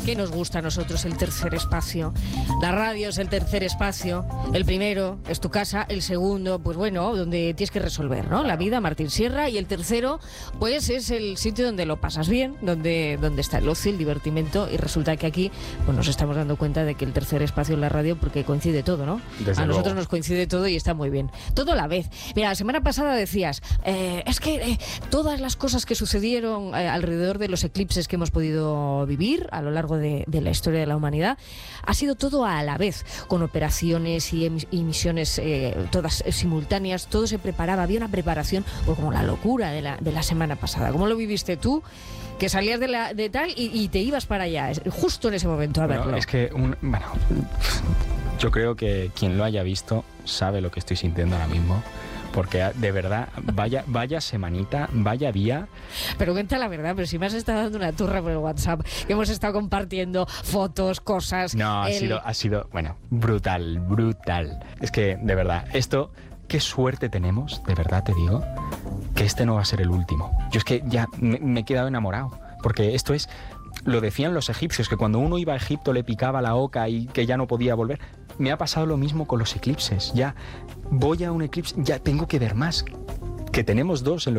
¿Qué nos gusta a nosotros el tercer espacio? La radio es el tercer espacio. El primero es tu casa, el segundo, pues bueno, donde tienes que resolver, ¿no? La vida, Martín Sierra. Y el tercero, pues es el sitio donde lo pasas bien, donde está el ocio, el divertimento. Y resulta que aquí pues nos estamos dando cuenta de que el tercer espacio es la radio, porque coincide todo, ¿no? Desde a nosotros luego. nos coincide todo y está muy bien. Todo a la vez. Mira, la semana pasada decías, es que todas las cosas que sucedieron alrededor de los eclipses que hemos podido vivir a lo largo de la historia de la humanidad, ha sido todo a la vez, con operaciones y misiones todas simultáneas, todo se preparaba, había una preparación, pues como la locura de la semana pasada. ¿Cómo lo viviste tú? Que salías de tal y te ibas para allá, justo en ese momento a verlo. Bueno, es que, yo creo que quien lo haya visto sabe lo que estoy sintiendo ahora mismo. Porque de verdad, vaya semanita, vaya día. Pero cuenta la verdad, pero si me has estado dando una turra por el WhatsApp, que hemos estado compartiendo fotos, cosas... No, ha sido, bueno, brutal. Es que, de verdad, esto, qué suerte tenemos, de verdad te digo, que este no va a ser el último. Yo es que ya me he quedado enamorado, porque esto es... Lo decían los egipcios, que cuando uno iba a Egipto le picaba la oca y que ya no podía volver. Me ha pasado lo mismo con los eclipses. Ya voy a un eclipse, ya tengo que ver más. Que tenemos dos en los